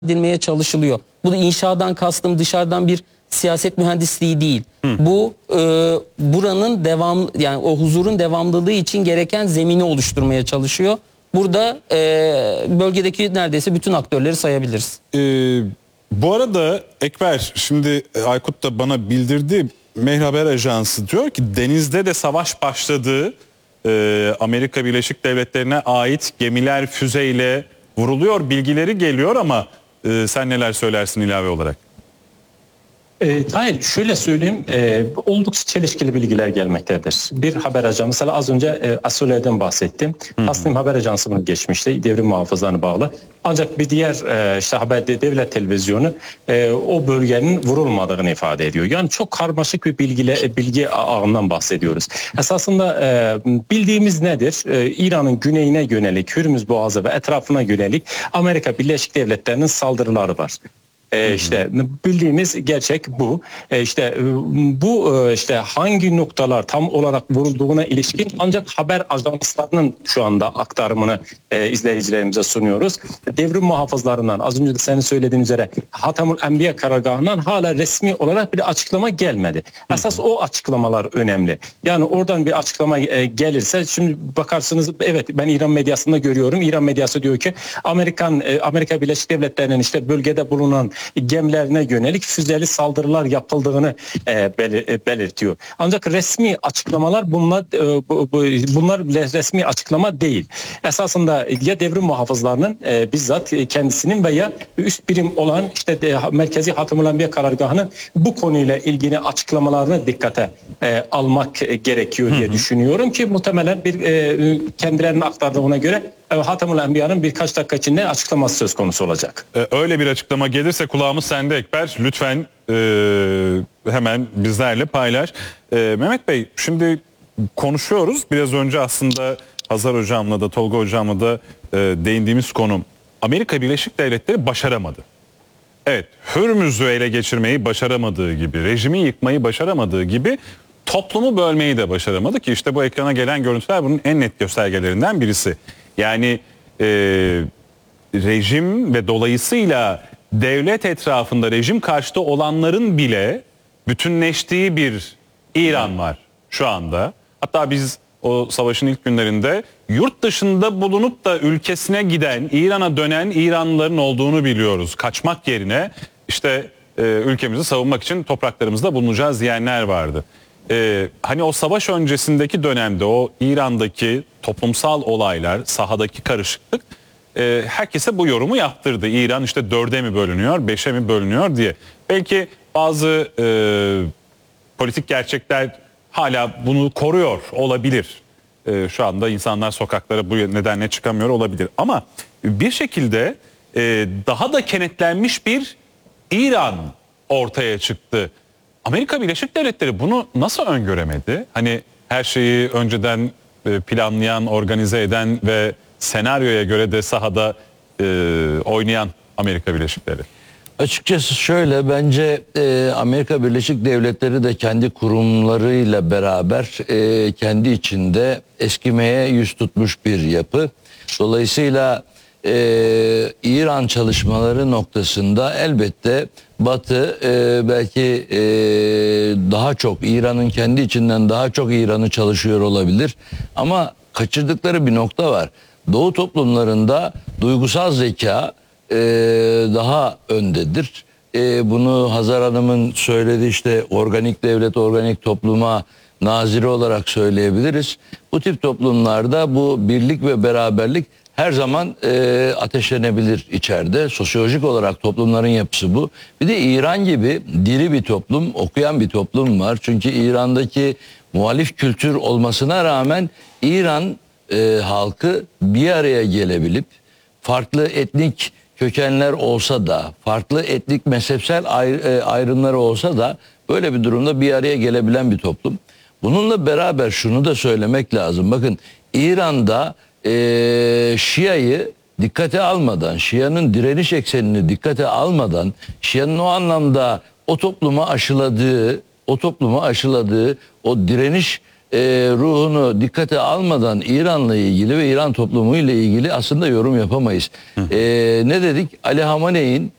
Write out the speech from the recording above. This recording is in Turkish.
edilmeye çalışılıyor. Bu da inşadan kastım dışarıdan bir siyaset mühendisliği değil. Bu buranın yani o huzurun devamlılığı için gereken zemini oluşturmaya çalışıyor. Burada bölgedeki neredeyse bütün aktörleri sayabiliriz. Bu arada Ekber, şimdi Aykut da bana bildirdi, Mehr Haber Ajansı diyor ki denizde de savaş başladığı, Amerika Birleşik Devletleri'ne ait gemiler füzeyle vuruluyor bilgileri geliyor ama sen neler söylersin ilave olarak? Hayır, şöyle söyleyeyim, oldukça çelişkili bilgiler gelmektedir. Bir haber ajansı, mesela az önce Asole'den bahsettim. Tasnim Haber Ajansı'nın geçmişte devrim muhafızlarına bağlı. Ancak bir diğer işte haber devlet televizyonu o bölgenin vurulmadığını ifade ediyor. Yani çok karmaşık bir bilgi ağından bahsediyoruz. Esasında bildiğimiz nedir? İran'ın güneyine yönelik, Hürmüz Boğazı ve etrafına yönelik Amerika Birleşik Devletleri'nin saldırıları var. İşte bildiğimiz gerçek bu. İşte hangi noktalar tam olarak vurulduğuna ilişkin ancak haber ajanslarının şu anda aktarımını izleyicilerimize sunuyoruz. Devrim muhafızlarından, az önce de senin söylediğin üzere Hatemül Enbiya karargahından hala resmi olarak bir açıklama gelmedi. Esas o açıklamalar önemli. Yani oradan bir açıklama gelirse, şimdi bakarsınız, evet, ben İran medyasında görüyorum. İran medyası diyor ki Amerika Birleşik Devletleri'nin işte bölgede bulunan gemilerine yönelik füzeli saldırılar yapıldığını belirtiyor. Ancak resmi açıklamalar bunlar resmi açıklama değil. Esasında ya devrim muhafızlarının bizzat kendisinin veya üst birim olan işte Merkezi Hatemül Enbiya karargahının bu konuyla ilgili açıklamalarını dikkate almak gerekiyor diye düşünüyorum ki muhtemelen kendilerinin aktardığına göre Hatemül Enbiya'nın birkaç dakika içinde açıklaması söz konusu olacak. Öyle bir açıklama gelirse kulağımız sende Ekber. Lütfen hemen bizlerle paylaş. Mehmet Bey, şimdi konuşuyoruz. Biraz önce aslında Hazar Hocam'la da Tolga Hocam'la da değindiğimiz konu, Amerika Birleşik Devletleri başaramadı. Evet, Hürmüz'ü ele geçirmeyi başaramadığı gibi, rejimi yıkmayı başaramadığı gibi toplumu bölmeyi de başaramadı ki işte bu ekrana gelen görüntüler bunun en net göstergelerinden birisi. Yani rejim ve dolayısıyla devlet etrafında rejim karşıtı olanların bile bütünleştiği bir İran var şu anda. Hatta biz o savaşın ilk günlerinde yurt dışında bulunup da ülkesine giden, İran'a dönen İranlıların olduğunu biliyoruz. Kaçmak yerine işte ülkemizi savunmak için topraklarımızda bulunacağız diyenler vardı. Hani o savaş öncesindeki dönemde o İran'daki toplumsal olaylar, sahadaki karışıklık herkese bu yorumu yaptırdı. İran işte 4'e mi bölünüyor, 5'e mi bölünüyor diye. Belki bazı politik gerçekler hala bunu koruyor olabilir. Şu anda insanlar sokaklara bu nedenle çıkamıyor olabilir. Ama bir şekilde daha da kenetlenmiş bir İran ortaya çıktı. Amerika Birleşik Devletleri bunu nasıl öngöremedi? Hani her şeyi önceden planlayan, organize eden ve senaryoya göre de sahada oynayan Amerika Birleşik Devletleri. Açıkçası şöyle, bence Amerika Birleşik Devletleri de kendi kurumlarıyla beraber kendi içinde eskimeye yüz tutmuş bir yapı. Dolayısıyla İran çalışmaları noktasında elbette Batı belki daha çok İran'ın kendi içinden daha çok İran'ı çalışıyor olabilir. Ama kaçırdıkları bir nokta var. Doğu toplumlarında duygusal zeka daha öndedir. Bunu Hazar Hanım'ın söylediği işte organik devlet, organik topluma naziri olarak söyleyebiliriz. Bu tip toplumlarda bu birlik ve beraberlik her zaman ateşlenebilir içeride. Sosyolojik olarak toplumların yapısı bu. Bir de İran gibi diri bir toplum, okuyan bir toplum var. Çünkü İran'daki muhalif kültür olmasına rağmen İran halkı bir araya gelebilip farklı etnik kökenler olsa da, farklı etnik mezhepsel ayrımları olsa da böyle bir durumda bir araya gelebilen bir toplum. Bununla beraber şunu da söylemek lazım. Bakın, İran'da Şia'yı dikkate almadan, Şia'nın direniş eksenini dikkate almadan, Şia'nın o anlamda o topluma aşıladığı o direniş ruhunu dikkate almadan İran'la ilgili ve İran toplumuyla ilgili aslında yorum yapamayız. Ne dedik? Ali Hamaney'in